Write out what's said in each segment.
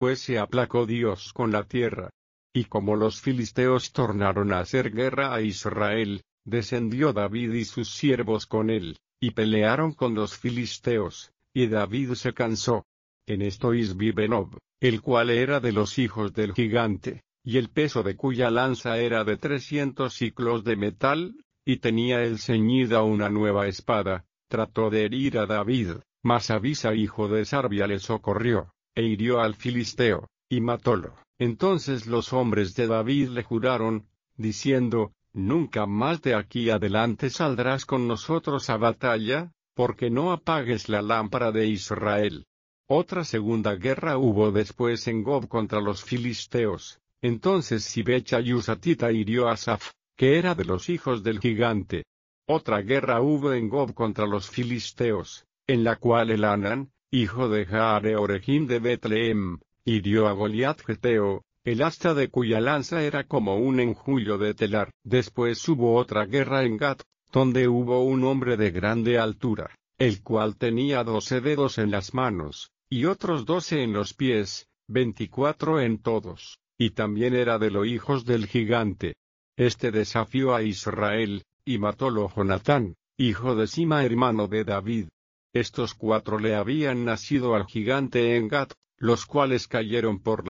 Después se aplacó Dios con la tierra. Y como los filisteos tornaron a hacer guerra a Israel, descendió David y sus siervos con él, y pelearon con los filisteos, y David se cansó. En esto Isbi-Benob, el cual era de los hijos del gigante, y el peso de cuya lanza era de 300 siclos de metal, y tenía él ceñida una nueva espada, trató de herir a David, mas Abisa hijo de Sarbia le socorrió, e hirió al filisteo, y matólo. Entonces los hombres de David le juraron, diciendo, nunca más de aquí adelante saldrás con nosotros a batalla, porque no apagues la lámpara de Israel. Otra segunda guerra hubo después en Gob contra los filisteos. Entonces Sibecha Yusatita hirió a Asaph, que era de los hijos del gigante. Otra guerra hubo en Gob contra los filisteos, en la cual Elhanan, hijo de Jaare-Oregim de Betlehem, hirió a Goliat Geteo, el asta de cuya lanza era como un enjullo de telar. Después hubo otra guerra en Gat, donde hubo un hombre de grande altura, el cual tenía 12 dedos en las manos, y otros 12 en los pies, 24 en todos, y también era de los hijos del gigante. Este desafió a Israel, y matólo Jonatán, hijo de Sima hermano de David. Estos 4 le habían nacido al gigante en Gat, los cuales cayeron por la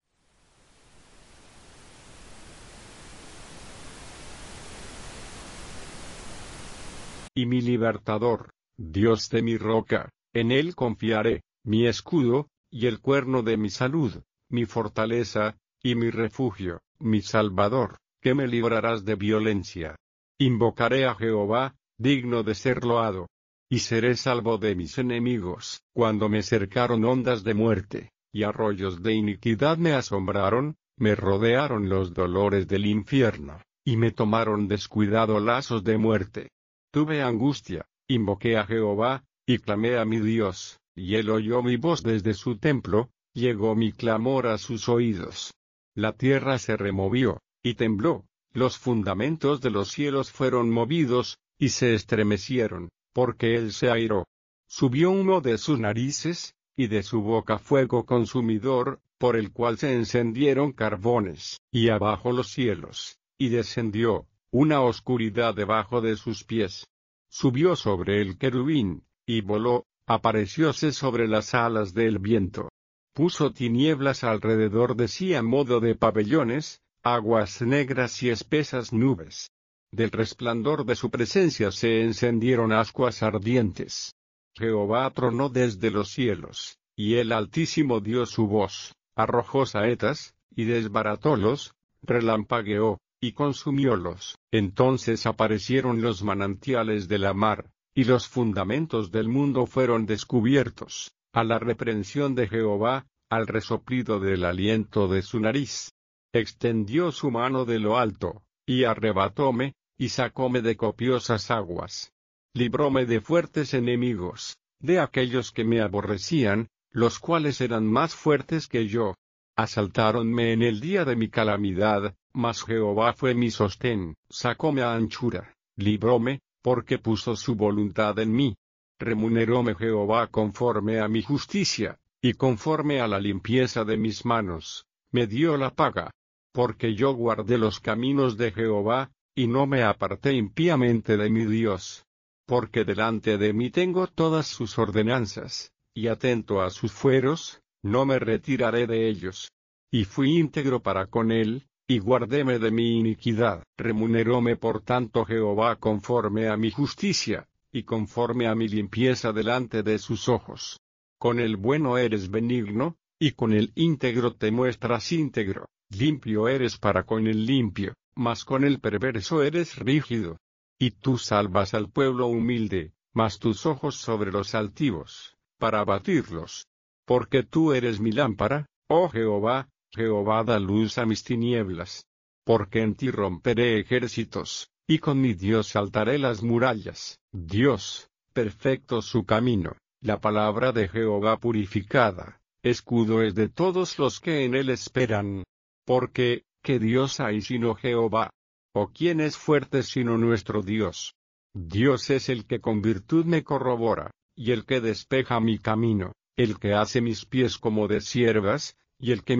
y mi libertador, Dios de mi roca, en él confiaré, mi escudo, y el cuerno de mi salud, mi fortaleza, y mi refugio, mi salvador, que me librarás de violencia. Invocaré a Jehová, digno de ser loado. Y seré salvo de mis enemigos. Cuando me cercaron ondas de muerte, y arroyos de iniquidad me asombraron, me rodearon los dolores del infierno, y me tomaron descuidado lazos de muerte. Tuve angustia, invoqué a Jehová, y clamé a mi Dios, y él oyó mi voz desde su templo, llegó mi clamor a sus oídos. La tierra se removió, y tembló, los fundamentos de los cielos fueron movidos, y se estremecieron, porque él se airó. Subió humo de sus narices, y de su boca fuego consumidor, por el cual se encendieron carbones, y abajo los cielos, y descendió una oscuridad debajo de sus pies. Subió sobre el querubín, y voló, aparecióse sobre las alas del viento. Puso tinieblas alrededor de sí a modo de pabellones, aguas negras y espesas nubes. Del resplandor de su presencia se encendieron ascuas ardientes. Jehová tronó desde los cielos, y el Altísimo dio su voz, arrojó saetas, y desbaratólos, relampagueó, y consumiólos. Entonces aparecieron los manantiales de la mar, y los fundamentos del mundo fueron descubiertos, a la reprensión de Jehová, al resoplido del aliento de su nariz. Extendió su mano de lo alto, y arrebatóme, y sacóme de copiosas aguas. Libróme de fuertes enemigos, de aquellos que me aborrecían, los cuales eran más fuertes que yo. Asaltáronme en el día de mi calamidad, mas Jehová fue mi sostén. Sacóme a anchura, libróme, porque puso su voluntad en mí. Remuneróme Jehová conforme a mi justicia, y conforme a la limpieza de mis manos, me dio la paga. Porque yo guardé los caminos de Jehová, y no me aparté impíamente de mi Dios. Porque delante de mí tengo todas sus ordenanzas, y atento a sus fueros, no me retiraré de ellos. Y fui íntegro para con él, y guardéme de mi iniquidad. Remuneróme por tanto Jehová conforme a mi justicia, y conforme a mi limpieza delante de sus ojos. Con el bueno eres benigno, y con el íntegro te muestras íntegro. Limpio eres para con el limpio, mas con el perverso eres rígido. Y tú salvas al pueblo humilde, mas tus ojos sobre los altivos, para abatirlos. Porque tú eres mi lámpara, oh Jehová, Jehová da luz a mis tinieblas. Porque en ti romperé ejércitos, y con mi Dios saltaré las murallas. Dios, perfecto su camino, la palabra de Jehová purificada, escudo es de todos los que en él esperan. Porque, ¿qué Dios hay sino Jehová? ¿O quién es fuerte sino nuestro Dios? Dios es el que con virtud me corrobora, y el que despeja mi camino, el que hace mis pies como de ciervas, y el que